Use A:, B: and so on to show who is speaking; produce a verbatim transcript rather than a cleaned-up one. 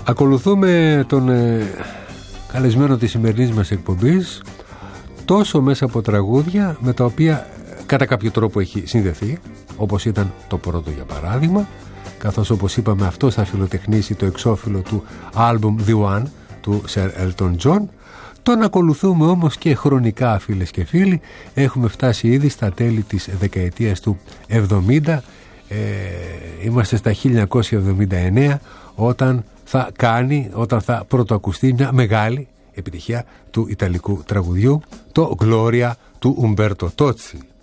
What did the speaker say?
A: Ακολουθούμε τον ε, καλεσμένο της σημερινής μας εκπομπής, τόσο μέσα από τραγούδια με τα οποία κατά κάποιο τρόπο έχει συνδεθεί, όπως ήταν το πρώτο για παράδειγμα, καθώς όπως είπαμε αυτός θα φιλοτεχνήσει το εξώφυλλο του άλμπουμ The One του Sir Elton John. Τον ακολουθούμε όμως και χρονικά, φίλες και φίλοι. Έχουμε φτάσει ήδη στα τέλη της δεκαετίας του εβδομήντα, ε, είμαστε στα χίλια εννιακόσια εβδομήντα εννέα, όταν θα κάνει, όταν θα πρωτοακουστεί μια μεγάλη επιτυχία του ιταλικού τραγουδιού, το Gloria του Ουμπέρτο Τότσι.